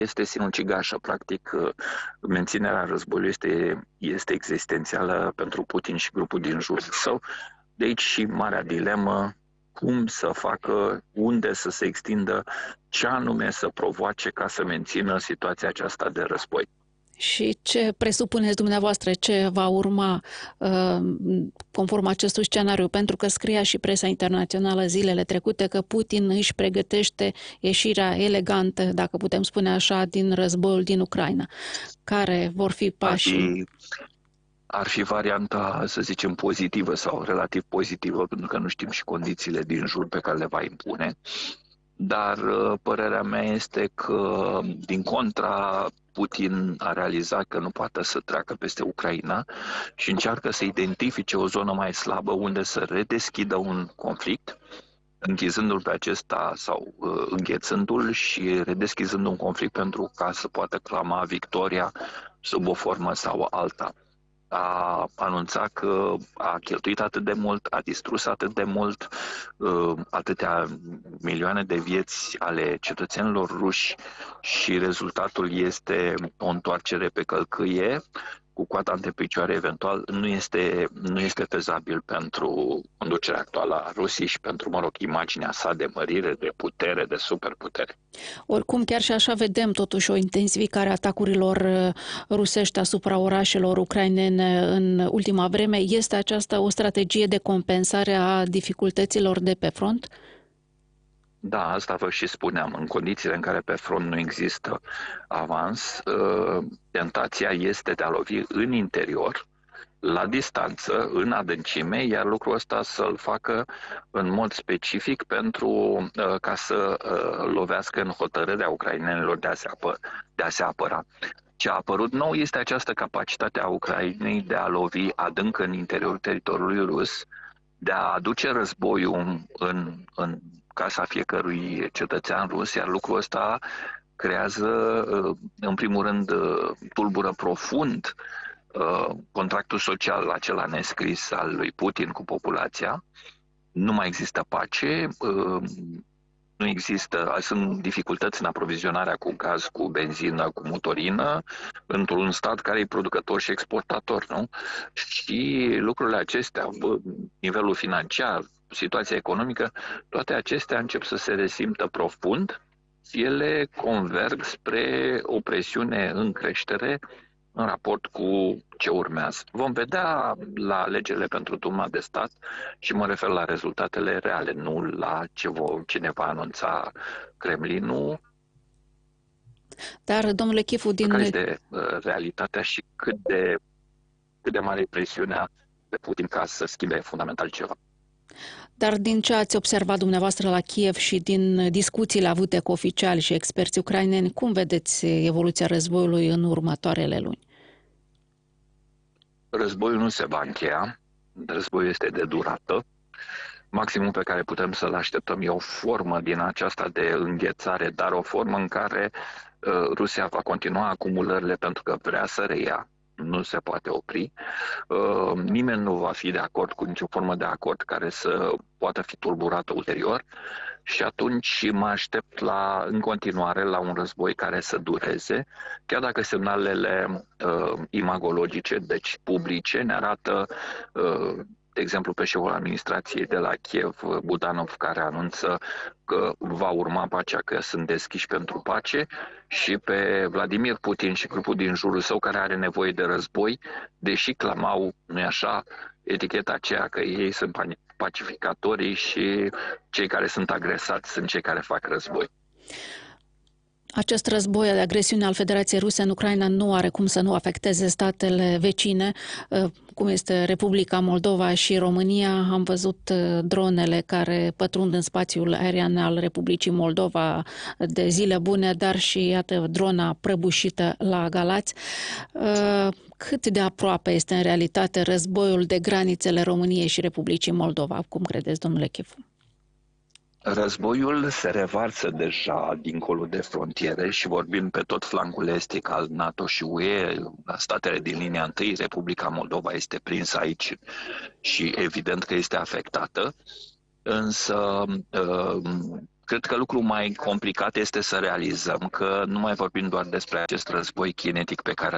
este sinucigașă. Practic, menținerea războiului este existențială pentru Putin și grupul din jurul său. De aici și marea dilemă, cum să facă, unde să se extindă, ce anume să provoace ca să mențină situația aceasta de război. Și ce presupuneți dumneavoastră, ce va urma conform acestui scenariu? Pentru că scria și presa internațională zilele trecute că Putin își pregătește ieșirea elegantă, dacă putem spune așa, din războiul din Ucraina. Care vor fi pașii? Ar fi varianta, să zicem, pozitivă sau relativ pozitivă, pentru că nu știm și condițiile din jur pe care le va impune. Dar părerea mea este că, din contra, Putin a realizat că nu poate să treacă peste Ucraina și încearcă să identifice o zonă mai slabă unde să redeschidă un conflict, închizându-l pe acesta sau înghețându-l și redeschizând un conflict pentru ca să poată clama victoria sub o formă sau alta. A anunțat că a cheltuit atât de mult, a distrus atât de mult, atâtea milioane de vieți ale cetățenilor ruși și rezultatul este o întoarcere pe călcâie, cu coata între picioare eventual, nu este fezabil pentru conducerea actuală a Rusiei și pentru, imaginea sa de mărire, de putere, de superputere. Oricum, chiar și așa vedem totuși o intensificare a atacurilor rusești asupra orașelor ucrainene în ultima vreme. Este aceasta o strategie de compensare a dificultăților de pe front? Da, asta vă și spuneam. În condițiile în care pe front nu există avans, tentația este de a lovi în interior, la distanță, în adâncime, iar lucrul ăsta să-l facă în mod specific ca să lovească în hotărârea ucrainenilor de a se apăra. Ce a apărut nou este această capacitate a Ucrainei de a lovi adânc în interiorul teritoriului rus, de a aduce războiul în casa fiecărui cetățean rus, iar lucrul ăsta creează, în primul rând, tulbură profund contractul social acela nescris al lui Putin cu populația. Nu mai există pace, nu există, sunt dificultăți în aprovizionarea cu gaz, cu benzină, cu motorină, într-un stat care e producător și exportator, nu? Și lucrurile acestea, nivelul financiar, situația economică, toate acestea încep să se resimtă profund. Ele converg spre o presiune în creștere în raport cu ce urmează. Vom vedea la alegerile pentru Duma de Stat și mă refer la rezultatele reale, nu la ce ne va anunța Kremlinul. Dar, domnule Chifu, care este realitatea și cât de mare e presiunea pe Putin ca să schimbe fundamental ceva. Dar din ce ați observat dumneavoastră la Kiev și din discuțiile avute cu oficiali și experți ucraineni, cum vedeți evoluția războiului în următoarele luni? Războiul nu se va încheia, războiul este de durată. Maximul pe care putem să-l așteptăm e o formă din aceasta de înghețare, dar o formă în care Rusia va continua acumulările pentru că vrea să reia. Nu se poate opri. Nimeni nu va fi de acord cu nicio formă de acord care să poată fi tulburată ulterior și atunci mă aștept în continuare la un război care să dureze, chiar dacă semnalele imagologice, deci publice, ne arată de exemplu, pe șeful administrației de la Kiev, Budanov, care anunță că va urma pacea, că sunt deschiși pentru pace, și pe Vladimir Putin și grupul din jurul său, care are nevoie de război, deși clamau, nu-i așa, eticheta aceea că ei sunt pacificatorii și cei care sunt agresați sunt cei care fac război. Acest război de agresiune al Federației Ruse în Ucraina nu are cum să nu afecteze statele vecine, cum este Republica Moldova și România. Am văzut dronele care pătrund în spațiul aerian al Republicii Moldova de zile bune, dar și, iată, drona prăbușită la Galați. Cât de aproape este în realitate războiul de granițele României și Republicii Moldova? Cum credeți, domnule Chifu? Războiul se revarsă deja dincolo de frontiere și vorbim pe tot flancul estic al NATO și UE, statele din linia întâi. Republica Moldova este prinsă aici și evident că este afectată, însă Cred că lucrul mai complicat este să realizăm că nu mai vorbim doar despre acest război kinetic pe care